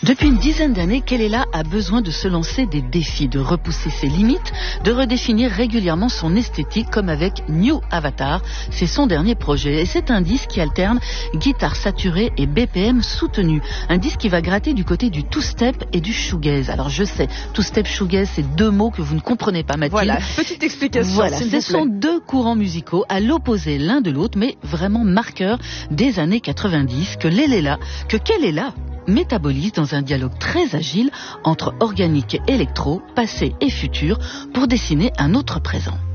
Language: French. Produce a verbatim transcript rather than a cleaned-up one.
Depuis une dizaine d'années, Kelela a besoin de se lancer des défis, de repousser ses limites, de redéfinir régulièrement son esthétique, comme avec New Avatar. C'est son dernier projet. Et c'est un disque qui alterne guitare saturée et B P M soutenu. Un disque qui va gratter du côté du two-step et du shoegaze. Alors je sais, two-step, shoegaze, c'est deux mots que vous ne comprenez pas, Mathilde. Voilà, petite explication. Voilà, ce sont deux courants musicaux à l'opposé l'un de l'autre, mais vraiment marqueurs des années quatre-vingt-dix, que Kelela, que Kelela métabolise dans un dialogue très agile entre organique et électro, passé et futur, pour dessiner un autre présent.